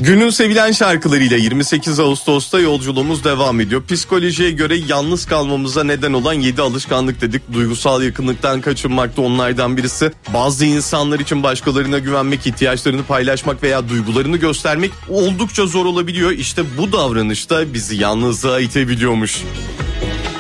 Günün sevilen şarkılarıyla 28 Ağustos'ta yolculuğumuz devam ediyor. Psikolojiye göre yalnız kalmamıza neden olan 7 alışkanlık dedik. Duygusal yakınlıktan kaçınmak da onlardan birisi. Bazı insanlar için başkalarına güvenmek, ihtiyaçlarını paylaşmak veya duygularını göstermek oldukça zor olabiliyor. İşte bu davranış da bizi yalnızlığa itebiliyormuş.